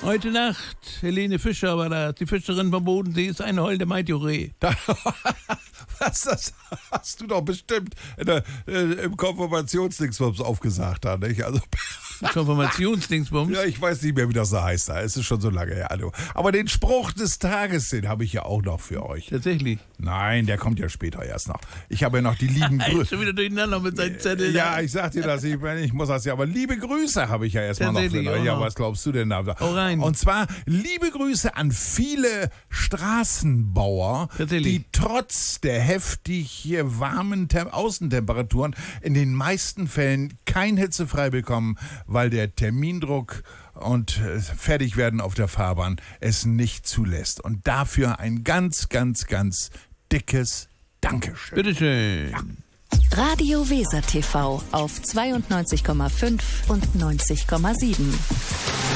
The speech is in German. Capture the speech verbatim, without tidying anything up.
Heute Nacht, Helene Fischer war da, die Fischerin vom Bodensee, ist eine holde Meiteoree. Was, das hast du doch bestimmt in der, äh, im Konfirmationsdingsbums aufgesagt, da, nicht? Also, Konfirmationsdingsbums? ja, ich weiß nicht mehr, wie das da heißt. Da. Es ist schon so lange her. Also. Aber den Spruch des Tages, den habe ich ja auch noch für euch. Tatsächlich. Nein, der kommt ja später erst noch. Ich habe ja noch die lieben Er ist Grüße. schon wieder durcheinander mit seinen Zetteln. Ja, ich sag dir das, ich, ich muss das ja, aber liebe Grüße habe ich ja erstmal noch für Tatsächlich, euch. Ja, auch noch. was glaubst du denn da? Hau rein. Und zwar liebe Grüße an viele Straßenbauer, Tatsächlich. die trotz der heftig hier warmen Tem- Außentemperaturen in den meisten Fällen kein hitzefrei bekommen, weil der Termindruck und äh, Fertigwerden auf der Fahrbahn es nicht zulässt. Und dafür ein ganz, ganz, ganz dickes Dankeschön. Bitteschön. Ja. Radio Weser T V auf zweiundneunzig Komma fünf und neunzig Komma sieben.